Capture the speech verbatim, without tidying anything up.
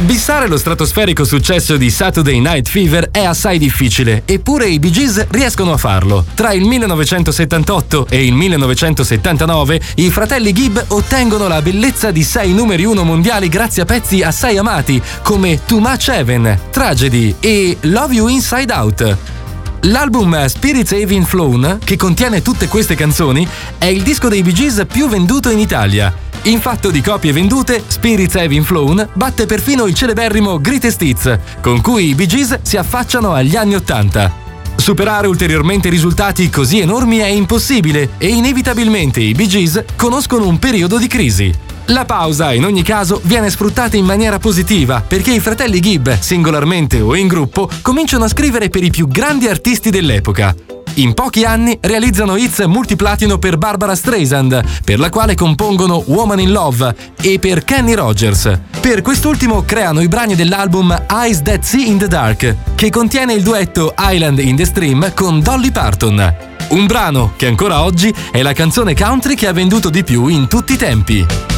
Bissare lo stratosferico successo di Saturday Night Fever è assai difficile, eppure i Bee Gees riescono a farlo. Tra il millenovecentosettantotto e il millenovecentosettantanove i fratelli Gibb ottengono la bellezza di sei numeri uno mondiali grazie a pezzi assai amati come Too Much Heaven, Tragedy e Love You Inside Out. L'album Spirits Having Flown, che contiene tutte queste canzoni, è il disco dei Bee Gees più venduto in Italia. In fatto di copie vendute, Spirits Having Flown batte perfino il celeberrimo Greatest Hits, con cui i Bee Gees si affacciano agli anni Ottanta. Superare ulteriormente risultati così enormi è impossibile e inevitabilmente i Bee Gees conoscono un periodo di crisi. La pausa, in ogni caso, viene sfruttata in maniera positiva perché i fratelli Gibb, singolarmente o in gruppo, cominciano a scrivere per i più grandi artisti dell'epoca. In pochi anni realizzano hits multiplatino per Barbara Streisand, per la quale compongono Woman in Love, e per Kenny Rogers. Per quest'ultimo creano i brani dell'album Eyes That See in the Dark, che contiene il duetto Island in the Stream con Dolly Parton. Un brano che ancora oggi è la canzone country che ha venduto di più in tutti i tempi.